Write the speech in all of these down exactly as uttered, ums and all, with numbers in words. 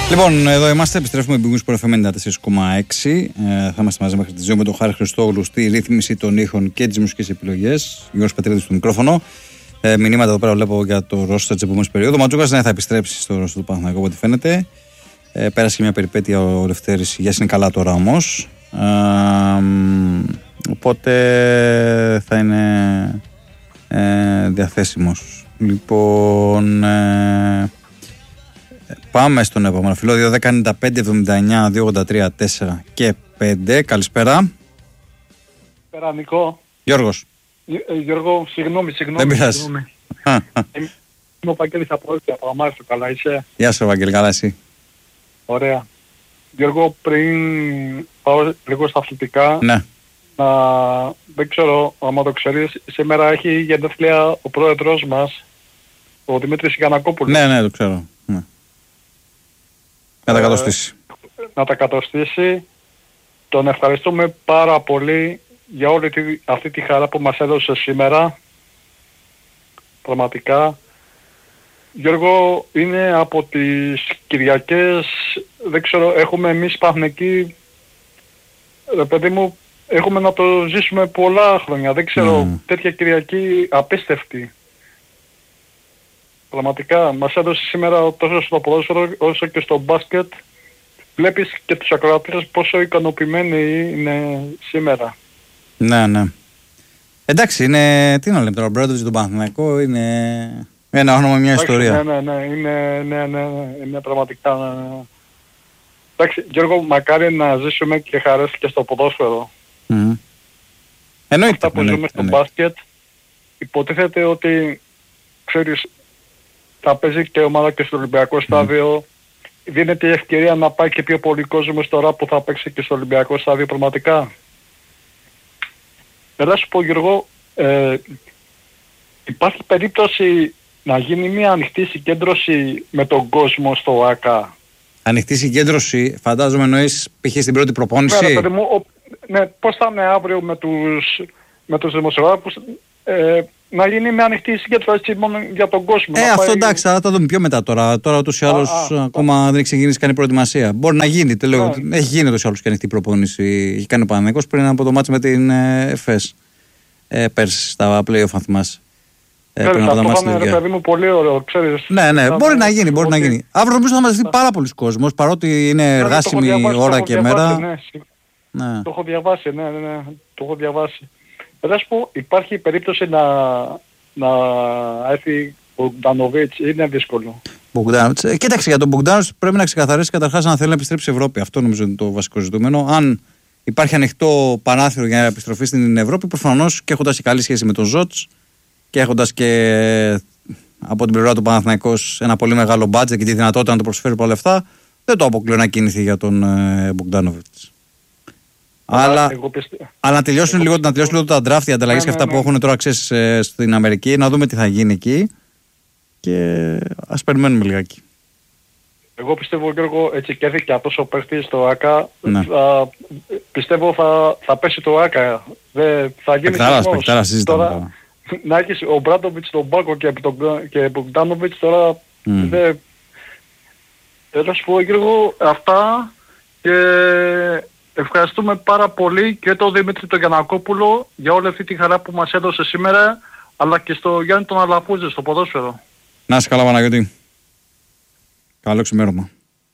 Λοιπόν, εδώ είμαστε, επιστρέφουμε με Big Wings εφ εμ ενενήντα τέσσερα κόμμα έξι. Ε, θα είμαστε μαζί μέχρι τις δύο με τον Χάρη Χριστόγλου στη ρύθμιση των ήχων και τις μουσικές επιλογές. Γιώργος Πετρίδης στο μικρόφωνο. Ε, μηνύματα εδώ πέρα βλέπω για το ρόστερ της επόμενης περίοδου. Ο Ματζούκας ναι, θα επιστρέψει στο ρόστερ του Παναθηναϊκού, από ό,τι φαίνεται. Ε, πέρασε και μια περιπέτεια ο Λευτέρης, για είναι καλά τώρα όμως. Ε, οπότε θα είναι ε, διαθέσιμος. Λοιπόν, ε, πάμε στον επόμενο φίλο. δύο δέκα ενενήντα πέντε εβδομήντα εννιά δύο ογδόντα τρία τέσσερα και πέντε. Καλησπέρα. Καλησπέρα, Νικό. Γιώργος. Ε, Γιώργο, συγγνώμη, συγγνώμη. Δεν πειράζει. Είμαι ο Βαγγέλης από Όρθια, από Αμάριστο, καλά είσαι? Γεια σου, Βαγγέλη, καλά εσύ? Ωραία. Γιώργο, πριν πάω λίγο στα αθλητικά, ναι. να, δεν ξέρω άμα το ξέρεις, σήμερα έχει γενέθλια ο πρόεδρος μας, ο Δημήτρης Γιαννακόπουλος. Ναι, ναι, το ξέρω. Ναι. Να τα κατοστήσει. Ε, να τα κατοστήσει. Τον ευχαριστούμε πάρα πολύ για όλη τη, αυτή τη χαρά που μας έδωσε σήμερα. Πραγματικά. Γιώργο, είναι από τις Κυριακές, δεν ξέρω, έχουμε εμείς Παναθηναϊκοί, ρε παιδί μου, έχουμε να το ζήσουμε πολλά χρόνια. Δεν ξέρω, mm. τέτοια Κυριακή απίστευτη. Πραγματικά, μας έδωσε σήμερα τόσο στο ποδόσφαιρο όσο και στο μπάσκετ. Βλέπεις και τους ακροατές πόσο ικανοποιημένοι είναι σήμερα. Ναι, ναι. Εντάξει, είναι, τι να λέμε τώρα, ο Μπρόντοβιτς του Παναθηναϊκού είναι ένα όνομα, μια Εντάξει, ιστορία. Ναι, ναι, ναι, είναι, ναι, ναι, ναι, είναι πραγματικά... Ναι. Εντάξει, Γιώργο, μακάρι να ζήσουμε και χαρές και στο ποδόσφαιρο. Mm. Εννοείται. Αυτά που ζούμε στο μπάσκετ, υποτίθεται ότι, ξέρεις, θα παίζει και ομάδα και στο Ολυμπιακό στάδιο. Mm. Δίνεται η ευκαιρία να πάει και πιο πολύ κόσμος τώρα που θα παίξει και στο Ολυμπιακό στάδιο πραγματικά. Θέλω να σου πω, Γιώργο, ε, υπάρχει περίπτωση να γίνει μια ανοιχτή συγκέντρωση με τον κόσμο στο ΆΚΑ? Ανοιχτή συγκέντρωση, φαντάζομαι εννοείς π.χ. στην πρώτη προπόνηση. Ναι, παιδί μου, ο, ναι, πώς θα είναι αύριο με τους, με τους δημοσιογράφους, ε, να γίνει μια ανοιχτή συγκέντρωση μόνο για τον κόσμο. Ε, αυτό πάει... εντάξει, θα το δούμε πιο μετά τώρα. Τώρα ούτως ή άλλως ακόμα α, δεν έχει ξεκινήσει καν η προετοιμασία. Μπορεί να γίνει, te λέω, ναι. Έχει γίνει ούτως ή άλλως και ανοιχτή προπόνηση. Έχει κάνει ο Παναθηναϊκός πριν από το μάτς με την ε, ΕΦΕΣ. Ε, πέρσι στα play-off, αν θυμάσαι. Ε, Ξέρεις, αυτό θα είναι, ρε παιδί μου, πολύ ωραίο, ξέρεις. Ναι, ναι, μπορεί να γίνει, μπορεί να γίνει. Αύριο νομίζω θα μαζευτεί πάρα πολλοί κόσμος, παρότι είναι εργάσιμη ώρα και μέρα. Ναι. Το έχω διαβάσει, ναι, ναι, ναι, το έχω διαβάσει. Θα σου πω, υπάρχει περίπτωση να, να έρθει ο Μπογκντάνοβιτς, είναι δύσκολο? Μπογκντάνοβιτς, ε, κοίταξε, για τον Μπογκντάνοβιτς πρέπει να ξεκαθαρίσει καταρχάς αν θέλει να επιστρέψει σε Ευρώπη. Αυτό νομίζω είναι το βασικό ζητούμενο. Αν υπάρχει ανοιχτό παράθυρο για επιστροφή στην Ευρώπη, προφανώς και έχοντας και καλή σχέση με τον Ζότς και έχοντας και από την πλευρά του Παναθηναϊκός ένα πολύ μεγάλο μπάτζετ και τη δυνατότητα να το προσφέρει πολλά λεφτά, δεν το αποκλείω να κινηθεί για τον ε, Μπογκντάνοβιτς. Αλλά, πιστε... αλλά να τελειώσουν λίγο, να τελειώσουν λίγο τα draft, οι ανταλλαγές και αυτά ναι, ναι. που έχουν τώρα ξέρεις, ε, στην Αμερική, να δούμε τι θα γίνει εκεί και ας περιμένουμε λιγάκι. Εγώ πιστεύω, Γιώργο, έτσι και έρθει και αυτός ο παίχτης στο ΆΚΑ, ναι. θα, πιστεύω θα, θα πέσει το ΆΚΑ. Δε, θα γίνει σεισμός. Τώρα να έχεις ο Μπράντοβιτς στον Μπάκο και ο Μπογκντάνοβιτς τώρα, mm. δε, θέλω να σου πω, Γιώργο, αυτά και... Ευχαριστούμε πάρα πολύ και τον Δημήτρη τον Γιαννακόπουλο για όλη αυτή τη χαρά που μας έδωσε σήμερα, αλλά και στο Γιάννη τον Αλαφούζη στο ποδόσφαιρο. Να είσαι καλά, Παναγιώτη. Καλό ξημέρωμα.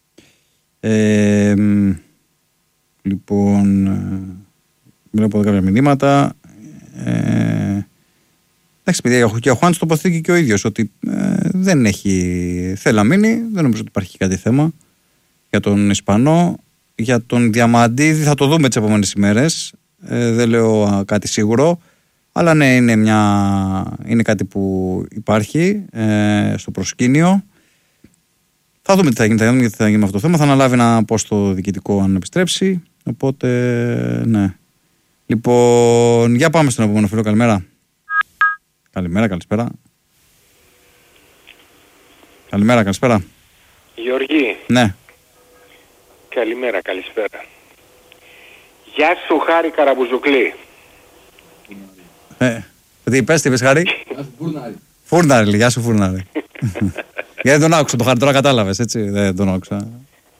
Ε, λοιπόν, βλέπω εδώ κάποια μηνύματα. Ε, εντάξει, παιδιά, και ο Χουάνς τοποθετεί και ο ίδιος ότι ε, δεν έχει, θέλει να μείνει, δεν νομίζω ότι υπάρχει κάτι θέμα για τον Ισπανό. Για τον Διαμαντίδη θα το δούμε τις επόμενες ημέρες. Ε, δεν λέω α, κάτι σίγουρο. Αλλά ναι, είναι, μια, είναι κάτι που υπάρχει ε, στο προσκήνιο. Θα δούμε τι θα γίνει, θα δούμε τι θα γίνει με αυτό το θέμα. Θα αναλάβει ένα πόστο διοικητικό αν επιστρέψει. Οπότε, ναι. Λοιπόν, για πάμε στον επόμενο φίλο. Καλημέρα. Καλημέρα, καλησπέρα. Καλημέρα, καλησπέρα. Γεωργή. Ναι. Καλημέρα, καλησπέρα. Γεια σου, Χάρη Καραμπουζουκλή. Ε, τι είπες, τι είπες, Χάρη? Γεια σου, Φούρναρη. Φούρναρη, γεια σου, Φούρναρη. Γιατί δεν τον άκουσα, το Χάρη τώρα κατάλαβες, έτσι, δεν τον άκουσα.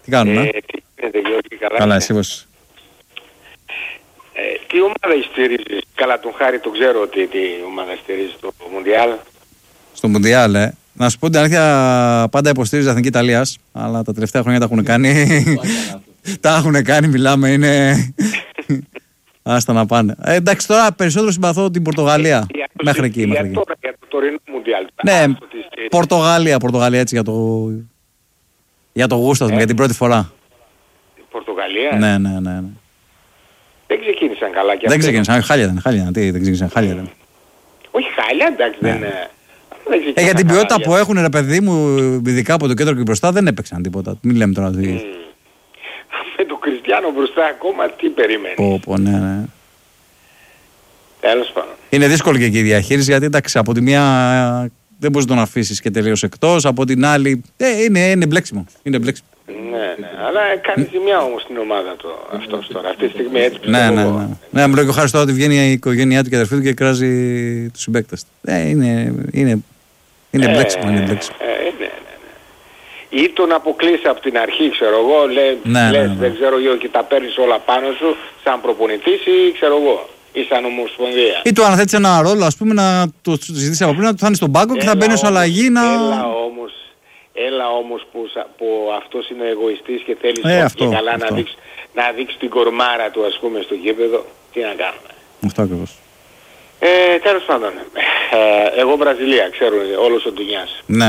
Τι κάνουμε. Ε, τι γίνεται Γιώργη, καλά. Καλά, εσύ πώς. Ε, τι ομάδα στηρίζεις? Καλά, τον Χάρη το ξέρω ότι τι ομάδα στηρίζει στο Μουντιάλ. Στο Μουντιάλ, ε. Να σου πω την αλήθεια, πάντα υποστήριζα Εθνική Ιταλίας, αλλά τα τελευταία χρόνια τα έχουν κάνει. Τα έχουν κάνει, μιλάμε, είναι. Άστα να πάνε. Ε, εντάξει, τώρα περισσότερο συμπαθώ την Πορτογαλία. Ε, μέχρι εκεί. Για, μέχρι εκεί. τώρα, για το τωρινό Μουντιάλ. Ναι, Πορτογαλία, Πορτογαλία έτσι για το. Για το γούστο, ε, για την πρώτη φορά. Πορτογαλία. Ναι, ναι, ναι. ναι. Δεν ξεκίνησαν καλά και δεν ξεκίνησαν, χάλια ήταν, χάλια ήταν. Τι, δεν ξεκίνησαν, χάλια ήταν. Όχι χάλια, εντάξει, ναι. δεν είναι. Ε, για την ποιότητα που έχουν, ρε παιδί μου, ειδικά από το κέντρο και μπροστά, δεν έπαιξαν τίποτα. Μην λέμε τώρα. Mm. Με τον Κριστιάνο μπροστά ακόμα, τι περιμένει. Πω, πω, ναι, ναι. Τέλος πάντων. Είναι δύσκολη και εκεί η διαχείριση, γιατί εντάξει, από τη μία δεν μπορείς να τον αφήσεις και τελείως εκτός, από την άλλη. Ε, είναι, είναι μπλέξιμο. Είναι μπλέξιμο. Ναι, ναι. Αλλά κάνει ζημιά όμως στην ομάδα του αυτός τώρα. Αυτή τη στιγμή έτσι πιστεύω. Ναι, ναι, ναι. Ναι, μου λέει και ο Χάρης τώρα ότι βγαίνει η οικογένειά του και η αδερφή του και κράζει τους συμπαίκτες. Ε, είναι. είναι... Είναι μπλέξιμο, είναι μπλέξιμο. Ε, ε, ναι, ναι, ναι. Ή τον αποκλείσει από την αρχή, ξέρω εγώ, λέ, ναι, λες, ναι, ναι. δεν ξέρω εγώ και τα παίρνεις όλα πάνω σου, σαν προπονητής ή ξέρω εγώ, ή σαν ομοσπονδία. Ή του αναθέτεις ένα ρόλο, ας πούμε, να το ζητήσει από πριν, να του θα είναι στον πάγκο και θα μπαίνει ως αλλαγή να... Έλα όμως, έλα όμως που, που αυτός είναι εγωιστής και θέλει ε, αυτό, και καλά αυτό. να δείξει, να δείξει την κορμάρα του, ας πούμε, στο γήπεδο. Τι να κάνουμε. Αυτό ακριβώς. Ε, τέλος πάντων, ε, εγώ Βραζιλία, ξέρω, όλος ο Ντουνιάς. Ναι.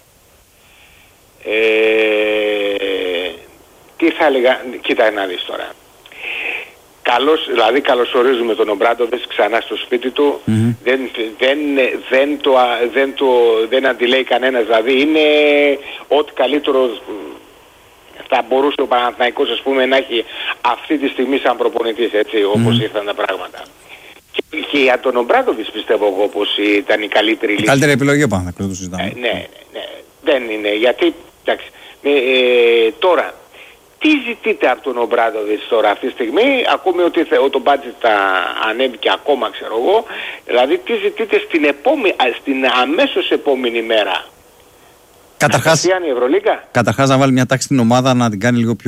Ε, τι θα έλεγα, κοίτα να δεις τώρα. Καλώς, δηλαδή καλωσορίζουμε τον Ομπράντοβιτς ξανά στο σπίτι του. Mm-hmm. Δεν, δεν, δεν, το, δεν, το, δεν αντιλέει κανένας, δηλαδή είναι ό,τι καλύτερο θα μπορούσε ο Παναθηναϊκός, ας πούμε, να έχει αυτή τη στιγμή σαν προπονητής, έτσι, όπως mm-hmm. ήρθαν τα πράγματα. Και για τον Ομπράντοβιτς πιστεύω εγώ πως ήταν η καλύτερη λύση. Καλύτερη επιλογή ο Παναθηναϊκός, το συζητάμε. Ε, ναι, ναι, ναι, δεν είναι, γιατί, εντάξει, ε, ε, τώρα, τι ζητείτε από τον Ομπράντοβιτς τώρα αυτή τη στιγμή, ακούμε ότι το μπάτζετ θα ανέβηκε ακόμα, ξέρω εγώ, δηλαδή τι ζητείτε στην, επόμενη, στην αμέσως επόμενη μέρα. Καταρχάς, η Ευρωλίγκα. Καταρχάς να βάλει μια τάξη στην ομάδα, να την κάνει λίγο πιο